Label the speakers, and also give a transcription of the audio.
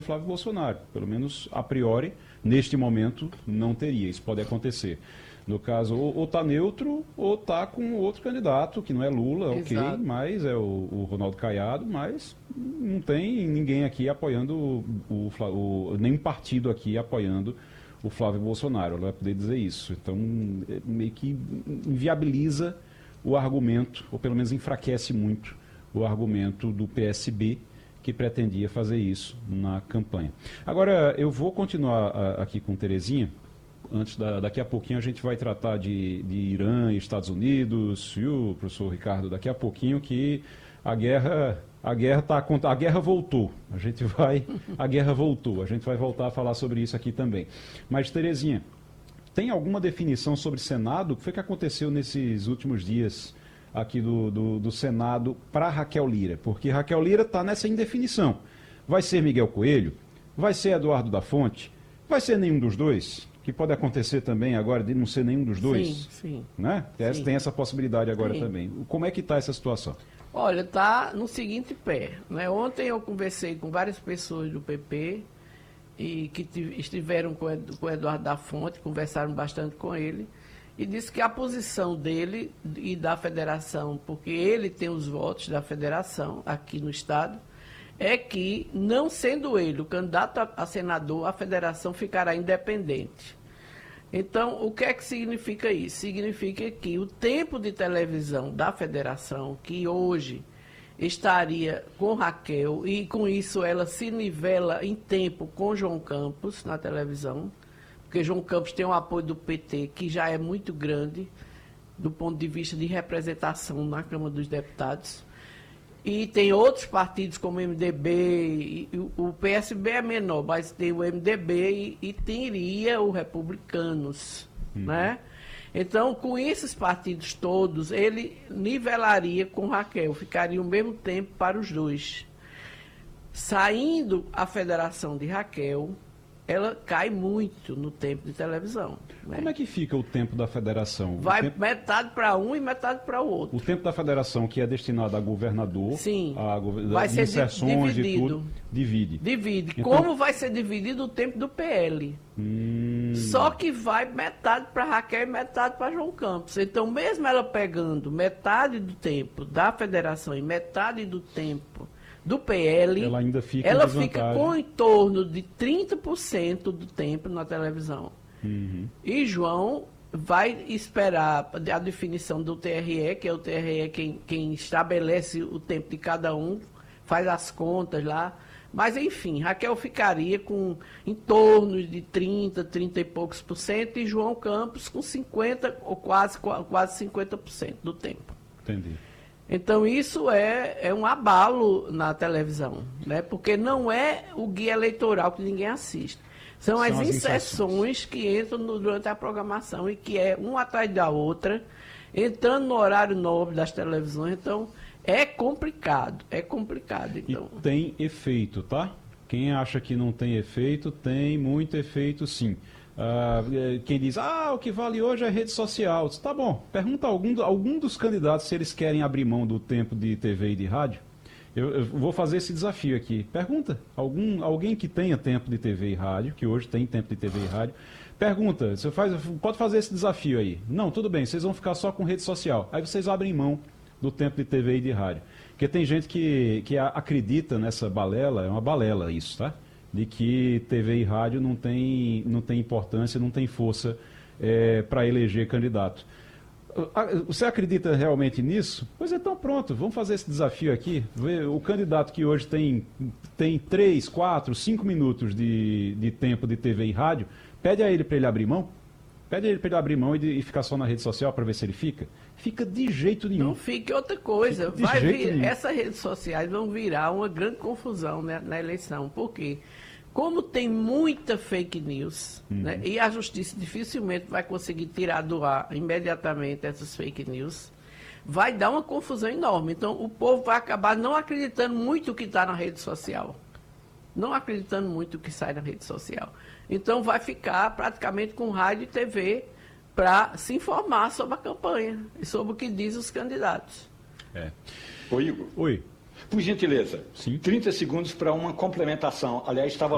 Speaker 1: Flávio Bolsonaro. Pelo menos, a priori, neste momento, não teria. Isso pode acontecer. No caso, ou está neutro, ou está com outro candidato, que não é Lula, ok, mas é o Ronaldo Caiado, mas não tem ninguém aqui apoiando, nenhum partido aqui apoiando o Flávio Bolsonaro. Ela vai poder dizer isso. Então, meio que inviabiliza o argumento, ou pelo menos enfraquece muito o argumento do PSB, que pretendia fazer isso na campanha. Agora, eu vou continuar aqui com Terezinha. Daqui a pouquinho a gente vai tratar de Irã e Estados Unidos, e o professor Ricardo, daqui a pouquinho, que a guerra voltou. A guerra voltou. A gente vai voltar a falar sobre isso aqui também. Mas, Terezinha, tem alguma definição sobre Senado? O que foi que aconteceu nesses últimos dias aqui do Senado para Raquel Lira? Porque Raquel Lira está nessa indefinição. Vai ser Miguel Coelho? Vai ser Eduardo da Fonte? Vai ser nenhum dos dois? Que pode acontecer também agora de não ser nenhum dos dois.
Speaker 2: Sim.
Speaker 1: Né?
Speaker 2: Sim.
Speaker 1: Tem essa possibilidade agora também. Como é que está essa situação?
Speaker 2: Olha, está no seguinte pé. Né? Ontem eu conversei com várias pessoas do PP e que estiveram com o Eduardo da Fonte, conversaram bastante com ele, e disse que a posição dele e da federação, porque ele tem os votos da federação aqui no estado, é que, não sendo ele o candidato a senador, a federação ficará independente. Então, o que é que significa isso? Significa que o tempo de televisão da federação, que hoje estaria com Raquel, e com isso ela se nivela em tempo com João Campos na televisão, porque João Campos tem o apoio do PT, que já é muito grande, do ponto de vista de representação na Câmara dos Deputados. E tem outros partidos como o MDB, o PSB é menor, mas tem o MDB e teria o Republicanos, né? Então, com esses partidos todos, ele nivelaria com Raquel, ficaria o mesmo tempo para os dois. Saindo a federação de Raquel, ela cai muito no tempo de televisão. Né?
Speaker 1: Como é que fica o tempo da federação?
Speaker 2: Vai metade para um e metade para o outro.
Speaker 1: O tempo da federação, que é destinado a governador,
Speaker 2: sim,
Speaker 1: vai ser
Speaker 2: dividido.
Speaker 1: E tudo, divide.
Speaker 2: Então, como vai ser dividido o tempo do PL? Só que vai metade para Raquel e metade para João Campos. Então, mesmo ela pegando metade do tempo da federação e metade do tempo do PL, ela fica com em torno de 30% do tempo na televisão. E João vai esperar a definição do TRE, que é o TRE quem estabelece o tempo de cada um, faz as contas lá. Mas, enfim, Raquel ficaria com em torno de 30 e poucos por cento, e João Campos com 50% ou quase 50% do tempo.
Speaker 1: Entendi.
Speaker 2: Então, isso é um abalo na televisão, né? Porque não é o guia eleitoral que ninguém assiste. São as inserções que entram durante a programação e que é uma atrás da outra, entrando no horário nobre das televisões. Então, é complicado. Então.
Speaker 1: E tem efeito, tá? Quem acha que não tem efeito, tem muito efeito sim. Quem diz, o que vale hoje é rede social. Diz, tá bom, pergunta a algum dos candidatos se eles querem abrir mão do tempo de TV e de rádio. Eu vou fazer esse desafio aqui. Pergunta, alguém que tenha tempo de TV e rádio, que hoje tem tempo de TV e rádio, pergunta, pode fazer esse desafio aí. Não, tudo bem, vocês vão ficar só com rede social. Aí vocês abrem mão do tempo de TV e de rádio. Porque tem gente que acredita nessa balela, é uma balela isso, tá? De que TV e rádio não tem importância, não tem força para eleger candidato. Você acredita realmente nisso? Pois então pronto, vamos fazer esse desafio aqui. O candidato que hoje tem 3, 4, 5 minutos de tempo de TV e rádio, pede a ele para ele abrir mão. Pede a ele para ele abrir mão e ficar só na rede social para ver se ele fica. Fica de jeito nenhum.
Speaker 2: Não fique outra coisa. Essas redes sociais vão virar uma grande confusão, né, na eleição. Por quê? Como tem muita fake news, né, e a justiça dificilmente vai conseguir tirar do ar imediatamente essas fake news, vai dar uma confusão enorme. Então, o povo vai acabar não acreditando muito o que está na rede social. Não acreditando muito o que sai na rede social. Então, vai ficar praticamente com rádio e TV para se informar sobre a campanha e sobre o que dizem os candidatos.
Speaker 3: Oi, Igor.
Speaker 1: Oi.
Speaker 3: Por gentileza,
Speaker 1: sim.
Speaker 3: 30 segundos para uma complementação. Aliás, estava